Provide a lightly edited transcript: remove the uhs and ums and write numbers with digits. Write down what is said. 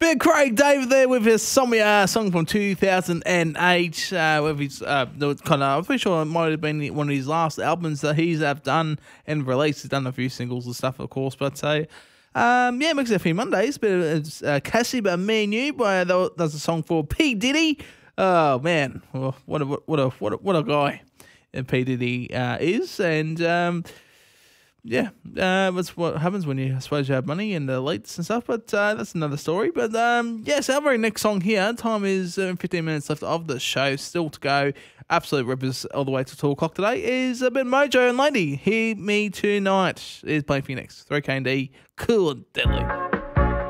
Bit Craig David there with his song from 2008. With his kind of, I'm pretty sure it might have been one of his last albums that he's done and released. He's done a few singles and stuff, of course, but Mix FP Mondays. Bit of Cassie, but Me and You. There's a song for P Diddy. Oh man, what a guy P Diddy is, and that's what happens when you suppose you have money and the elites and stuff, but that's another story. But so our very next song here, time is 15 minutes left of the show, still to go. Absolute rippers all the way to 2 o'clock today is a bit Mojo and Lady. Hear Me Tonight is playing for you next. 3K&D, Cool and Deadly.